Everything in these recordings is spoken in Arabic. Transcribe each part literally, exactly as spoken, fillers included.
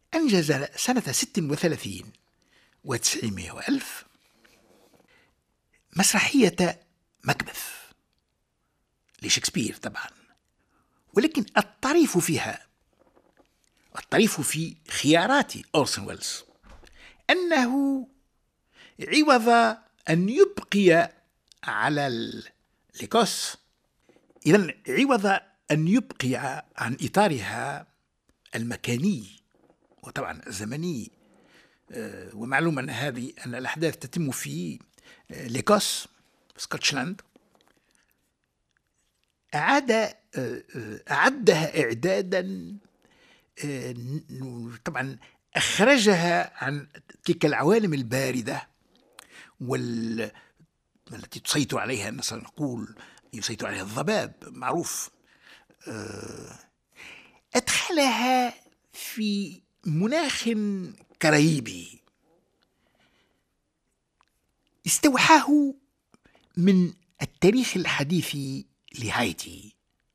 أنجز سنة ست وثلاثين وتسعمائة وألف مسرحية مكبث لشكسبير طبعا، ولكن الطريف فيها الطريف في خيارات أورسون ويلز أنه عوض أن يبقي على ليكوس، إذن عوض أن يبقي عن إطارها المكاني وطبعا الزمني، ومعلوم أن هذه أن الأحداث تتم في ليكوس سكوتشلاند، أعاد أعدها إعدادا طبعا أخرجها عن تلك العوالم الباردة وال التي تسيطر عليها مثلا نقول يسيطر عليها الضباب معروف، أدخلها في مناخ كاريبي استوحاه من التاريخ الحديث لهايتي،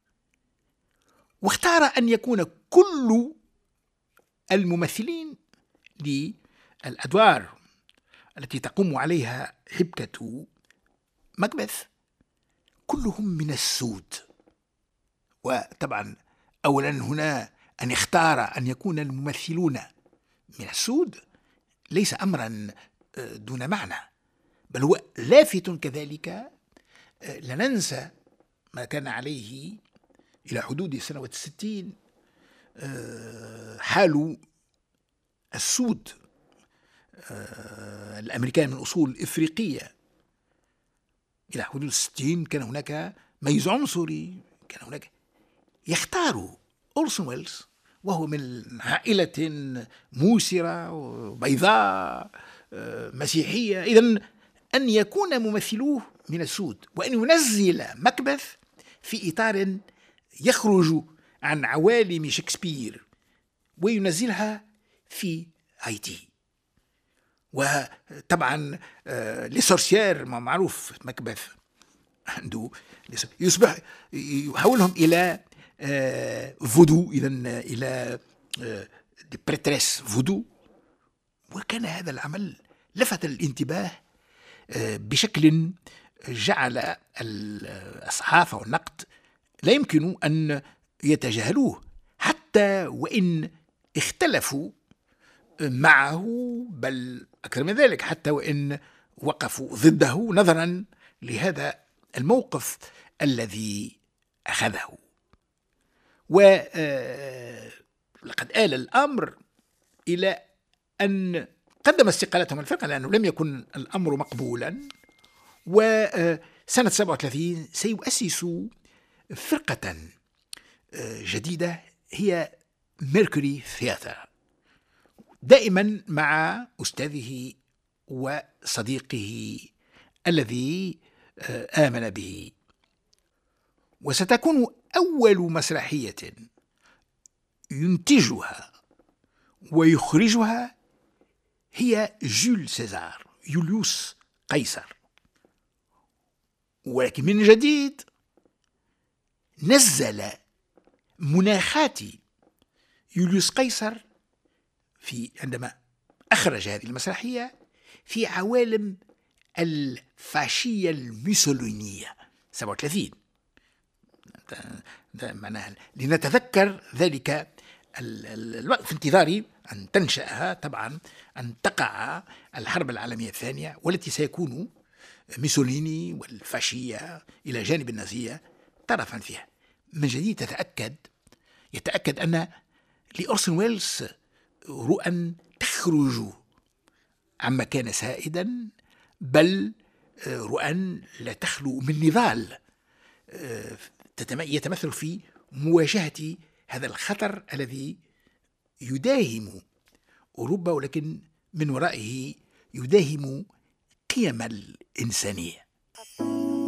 واختار أن يكون كل الممثلين للأدوار التي تقوم عليها حبكة مكبث كلهم من السود. وطبعا أولا هنا أن يختار أن يكون الممثلون من السود ليس أمرا دون معنى، بل هو لافت كذلك. لا ننسى ما كان عليه إلى حدود سنوات الستين حال السود الأمريكان من أصول إفريقية إلى حدود الستين. كان هناك ميز عنصري، كان هناك يختار أورسون ويلز وهو من عائلة موسرة بيضاء مسيحية، إذن أن يكون ممثلوه من السود وأن ينزل مكبث في إطار يخرج عن عوالم شكسبير وينزلها في هايتي. وطبعا لسورسيير ما معروف مكبث عنده يصبح يحولهم إلى فودو، إذن إلى دي بريتريس فودو، وكان هذا العمل لفت الانتباه بشكل جعل الصحافة والنقد لا يمكن أن يتجاهلوه، حتى وإن اختلفوا معه، بل أكثر من ذلك حتى وإن وقفوا ضده نظرا لهذا الموقف الذي أخذه. ولقد آل الأمر إلى أن قدم استقالته من الفرقة لأنه لم يكن الأمر مقبولا، وسنة سبعة وثلاثين سيؤسس فرقة جديدة هي ميركوري ثياتر، دائما مع أستاذه وصديقه الذي آمن به. وستكون أول مسرحية ينتجها ويخرجها هي جول سيزار، يوليوس قيصر، ولكن من جديد نزل مناخات يوليوس قيصر في عندما أخرج هذه المسرحية في عوالم الفاشية الميسولينية سبعة وثلاثين. ده معناها لنتذكر ذلك الوقت في انتظار أن تنشأها، طبعا أن تقع الحرب العالمية الثانية والتي سيكون ميسوليني والفاشية إلى جانب النازية طرفا فيها. من جديد تتأكد يتأكد أن لأورسون ويلز رؤى تخرج عما كان سائدا، بل رؤى لا تخلو من نضال يتمثل في مواجهة هذا الخطر الذي يداهم أوروبا، ولكن من ورائه يداهم قيم الإنسانية.